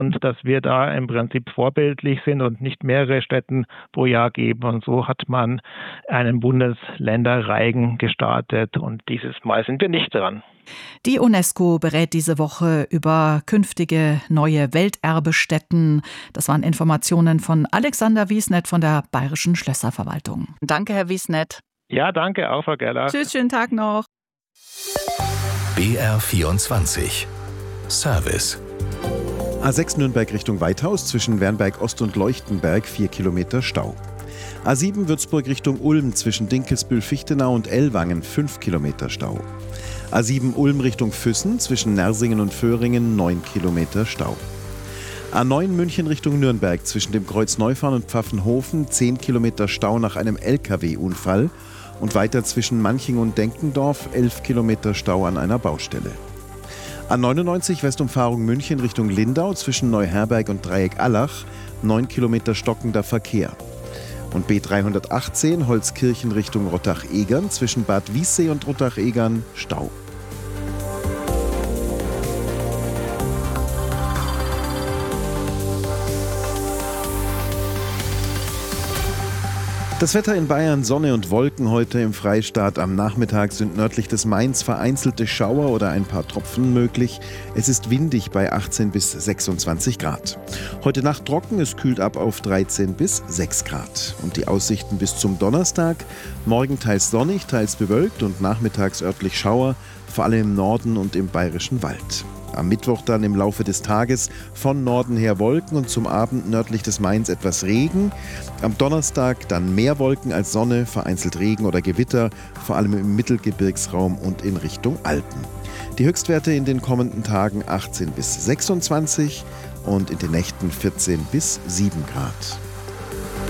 und dass wir da im Prinzip vorbildlich sind und nicht mehrere Stätten pro Jahr geben. Und so hat man einen Bundesländerreigen gestartet und dieses Mal sind wir nicht dran. Die UNESCO berät diese Woche über künftige neue Welterbestätten. Das waren Informationen von Alexander Wiesnet von der Bayerischen Schlösserverwaltung. Danke, Herr Wiesnet. Ja, danke auch, Frau Gerlach. Tschüss, schönen Tag noch. BR24 Service. A6 Nürnberg Richtung Weithaus zwischen Wernberg Ost und Leuchtenberg 4 Kilometer Stau. A7 Würzburg Richtung Ulm zwischen Dinkelsbühl-Fichtenau und Ellwangen 5 Kilometer Stau. A7 Ulm Richtung Füssen zwischen Nersingen und Föhringen 9 Kilometer Stau. A9 München Richtung Nürnberg zwischen dem Kreuz Neufahren und Pfaffenhofen 10 Kilometer Stau nach einem LKW-Unfall und weiter zwischen Manching und Denkendorf 11 Kilometer Stau an einer Baustelle. A99 Westumfahrung München Richtung Lindau zwischen Neuherberg und Dreieck Allach 9 Kilometer stockender Verkehr. Und B318 Holzkirchen Richtung Rottach-Egern zwischen Bad Wiessee und Rottach-Egern Stau. Das Wetter in Bayern, Sonne und Wolken heute im Freistaat. Am Nachmittag sind nördlich des Mains vereinzelte Schauer oder ein paar Tropfen möglich. Es ist windig bei 18 bis 26 Grad. Heute Nacht trocken, es kühlt ab auf 13 bis 6 Grad. Und die Aussichten bis zum Donnerstag. Morgen teils sonnig, teils bewölkt und nachmittags örtlich Schauer, vor allem im Norden und im Bayerischen Wald. Am Mittwoch dann im Laufe des Tages von Norden her Wolken und zum Abend nördlich des Mains etwas Regen. Am Donnerstag dann mehr Wolken als Sonne, vereinzelt Regen oder Gewitter, vor allem im Mittelgebirgsraum und in Richtung Alpen. Die Höchstwerte in den kommenden Tagen 18 bis 26 und in den Nächten 14 bis 7 Grad.